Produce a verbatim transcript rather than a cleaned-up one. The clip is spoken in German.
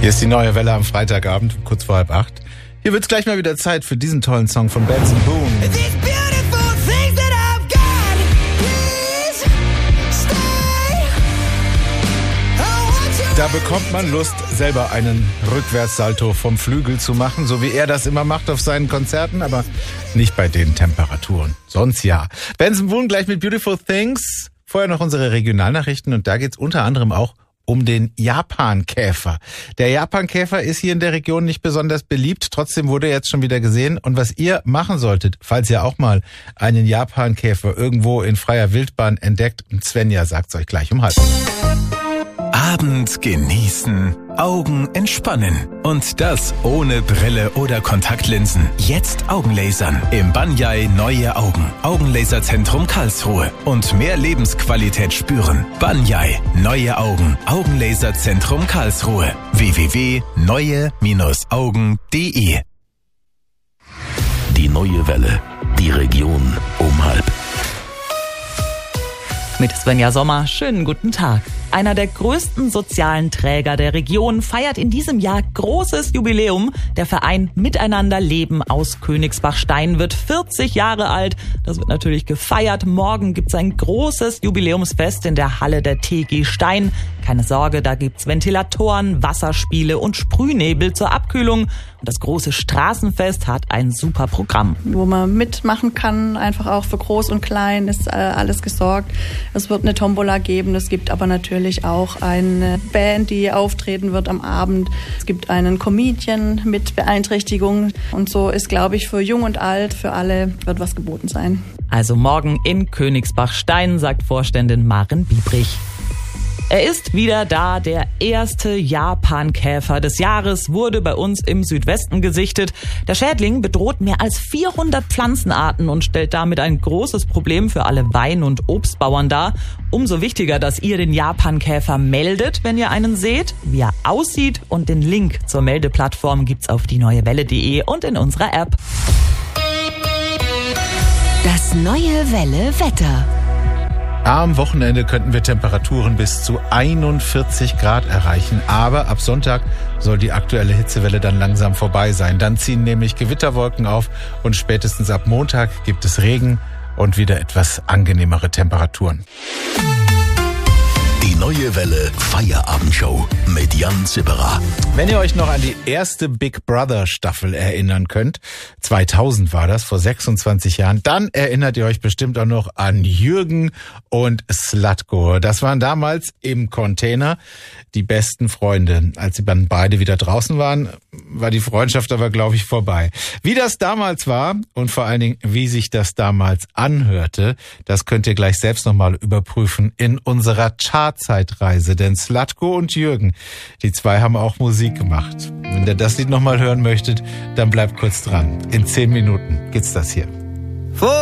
Hier ist die neue Welle am Freitagabend, kurz vor halb acht. Hier wird's gleich mal wieder Zeit für diesen tollen Song von Benson Boone. Da bekommt man Lust, selber einen Rückwärtssalto vom Flügel zu machen, so wie er das immer macht auf seinen Konzerten, aber nicht bei den Temperaturen. Sonst ja. Benson Boone gleich mit Beautiful Things. Vorher noch unsere Regionalnachrichten und da geht's unter anderem auch um den Japankäfer. Der Japankäfer ist hier in der Region nicht besonders beliebt, trotzdem wurde er jetzt schon wieder gesehen. Und was ihr machen solltet, falls ihr auch mal einen Japankäfer irgendwo in freier Wildbahn entdeckt, Svenja sagt's euch gleich um halb. Abend genießen, Augen entspannen. Und das ohne Brille oder Kontaktlinsen. Jetzt Augenlasern im Banyai Neue Augen. Augenlaserzentrum Karlsruhe. Und mehr Lebensqualität spüren. Banyai Neue Augen. Augenlaserzentrum Karlsruhe. w w w punkt neue Augen punkt d e. Die neue Welle. Die Region um halb. Mit Svenja Sommer, schönen guten Tag. Einer der größten sozialen Träger der Region feiert in diesem Jahr großes Jubiläum. Der Verein Miteinander Leben aus Königsbach-Stein wird vierzig Jahre alt. Das wird natürlich gefeiert. Morgen gibt's ein großes Jubiläumsfest in der Halle der T G Stein. Keine Sorge, da gibt's Ventilatoren, Wasserspiele und Sprühnebel zur Abkühlung. Und das große Straßenfest hat ein super Programm. Wo man mitmachen kann, einfach auch für Groß und Klein ist äh, alles gesorgt. Es wird eine Tombola geben, es gibt aber natürlich auch eine Band, die auftreten wird am Abend. Es gibt einen Comedian mit Beeinträchtigung und so ist, glaube ich, für Jung und Alt, für alle wird was geboten sein. Also morgen in Königsbach-Stein, sagt Vorständin Maren Biebrich. Er ist wieder da. Der erste Japankäfer des Jahres wurde bei uns im Südwesten gesichtet. Der Schädling bedroht mehr als vierhundert Pflanzenarten und stellt damit ein großes Problem für alle Wein- und Obstbauern dar. Umso wichtiger, dass ihr den Japankäfer meldet, wenn ihr einen seht, wie er aussieht. Und den Link zur Meldeplattform gibt's auf die neue welle punkt d e und in unserer App. Das neue Welle Wetter. Am Wochenende könnten wir Temperaturen bis zu einundvierzig Grad erreichen, aber ab Sonntag soll die aktuelle Hitzewelle dann langsam vorbei sein. Dann ziehen nämlich Gewitterwolken auf und spätestens ab Montag gibt es Regen und wieder etwas angenehmere Temperaturen. Die neue Welle Feierabendshow mit Jan Zipperer. Wenn ihr euch noch an die erste Big Brother Staffel erinnern könnt, zweitausend war das, vor sechsundzwanzig Jahren, dann erinnert ihr euch bestimmt auch noch an Jürgen und Zlatko. Das waren damals im Container die besten Freunde. Als sie dann beide wieder draußen waren, war die Freundschaft aber, glaube ich, vorbei. Wie das damals war und vor allen Dingen, wie sich das damals anhörte, das könnt ihr gleich selbst nochmal überprüfen in unserer Chartzeitreise. Denn Zlatko und Jürgen, die zwei haben auch Musik gemacht. Wenn ihr das Lied nochmal hören möchtet, dann bleibt kurz dran. In zehn Minuten gibt's das hier.